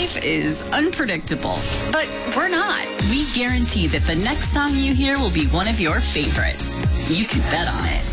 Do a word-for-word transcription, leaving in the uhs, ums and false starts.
Life is unpredictable, but we're not. We guarantee that the next song you hear will be one of your favorites. You can bet on it.